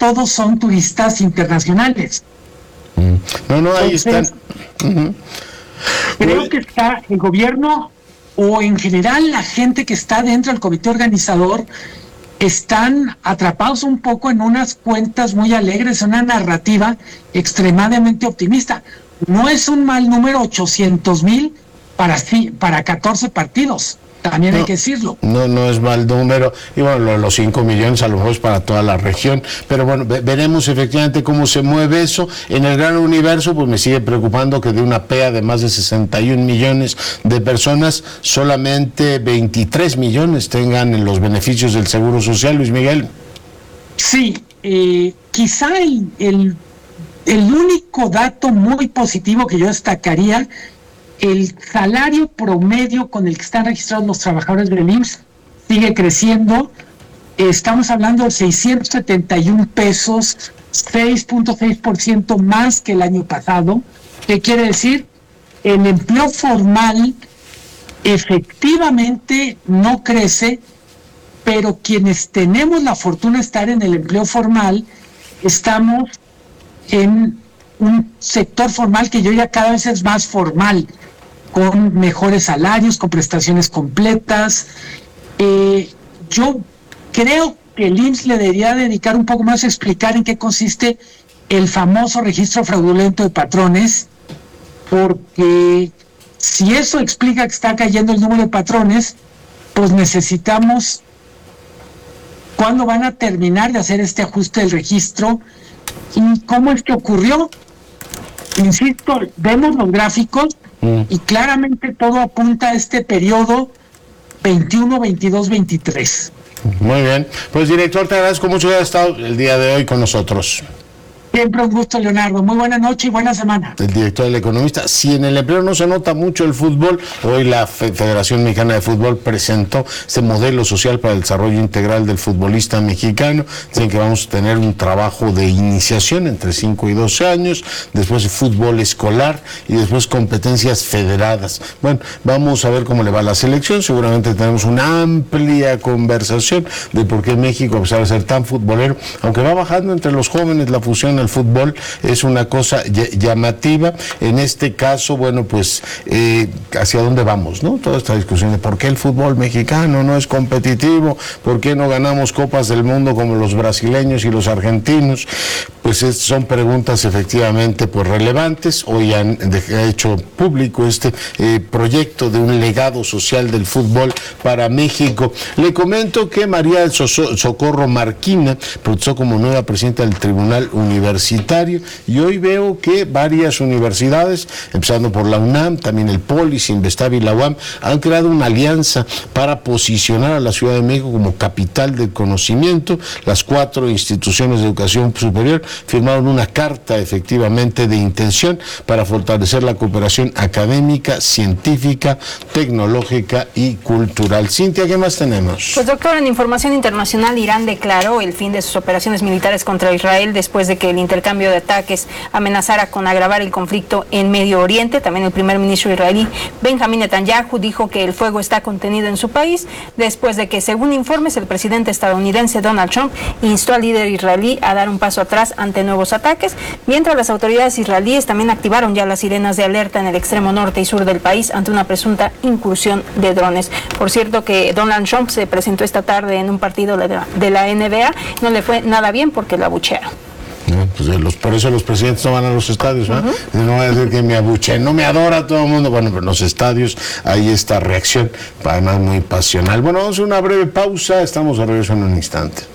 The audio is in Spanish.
todos son turistas internacionales. No, ahí están. Creo que está el gobierno o en general la gente que está dentro del comité organizador están atrapados un poco en unas cuentas muy alegres, una narrativa extremadamente optimista. No es un mal número 800,000 para 14 partidos. También hay que decirlo. No es mal número. Y bueno, los 5 millones a lo mejor es para toda la región. Pero bueno, veremos efectivamente cómo se mueve eso. En el gran universo, pues me sigue preocupando que de una PEA de más de 61 millones de personas, solamente 23 millones tengan los beneficios del Seguro Social, Luis Miguel. Sí, quizá el único dato muy positivo que yo destacaría, el salario promedio con el que están registrados los trabajadores del IMSS sigue creciendo. Estamos hablando de 671 pesos, 6.6% más que el año pasado. ¿Qué quiere decir? El empleo formal efectivamente no crece, pero quienes tenemos la fortuna de estar en el empleo formal, estamos en un sector formal que yo ya cada vez es más formal, con mejores salarios, con prestaciones completas. Yo creo que el IMSS le debería dedicar un poco más a explicar en qué consiste el famoso registro fraudulento de patrones, porque si eso explica que está cayendo el número de patrones, pues necesitamos, ¿cuándo van a terminar de hacer este ajuste del registro? ¿Y cómo es que ocurrió? Insisto, vemos los gráficos y claramente todo apunta a este periodo 21, 22, 23. Muy bien. Pues, director, te agradezco mucho que hayas estado el día de hoy con nosotros. Siempre un gusto, Leonardo. Muy buena noche y buena semana. El director del Economista. Si en el empleo no se nota mucho el fútbol, hoy la Federación Mexicana de Fútbol presentó este modelo social para el desarrollo integral del futbolista mexicano. Dicen que vamos a tener un trabajo de iniciación entre 5 y 12 años, después fútbol escolar y después competencias federadas. Bueno, vamos a ver cómo le va a la selección. Seguramente tenemos una amplia conversación de por qué México, a pesar de ser tan futbolero, aunque va bajando entre los jóvenes la fusión al fútbol, es una cosa llamativa. En este caso, bueno, pues hacia dónde vamos, ¿no? Toda esta discusión de por qué el fútbol mexicano no es competitivo, por qué no ganamos copas del mundo como los brasileños y los argentinos, pues son preguntas efectivamente pues relevantes. Hoy han hecho público este proyecto de un legado social del fútbol para México. Le comento que María del Socorro Marquina protestó como nueva presidenta del Tribunal Universitario, y hoy veo que varias universidades, empezando por la UNAM, también el Polis, Investavi y la UAM, han creado una alianza para posicionar a la Ciudad de México como capital del conocimiento. Las 4 instituciones de educación superior firmaron una carta efectivamente de intención para fortalecer la cooperación académica, científica, tecnológica y cultural. Cintia, ¿qué más tenemos? Pues, doctor, en información internacional, Irán declaró el fin de sus operaciones militares contra Israel después de que el intercambio de ataques amenazara con agravar el conflicto en Medio Oriente. También el primer ministro israelí Benjamín Netanyahu dijo que el fuego está contenido en su país después de que, según informes, el presidente estadounidense Donald Trump instó al líder israelí a dar un paso atrás ante nuevos ataques, mientras las autoridades israelíes también activaron ya las sirenas de alerta en el extremo norte y sur del país ante una presunta incursión de drones. Por cierto, que Donald Trump se presentó esta tarde en un partido de la NBA, no le fue nada bien porque lo abuchearon. No, pues por eso los presidentes no van a los estadios, ¿no? No voy a decir que me abuche, no me adora todo el mundo. Bueno, pero en los estadios hay esta reacción, además muy pasional. Bueno, vamos a una breve pausa, estamos de regreso en un instante.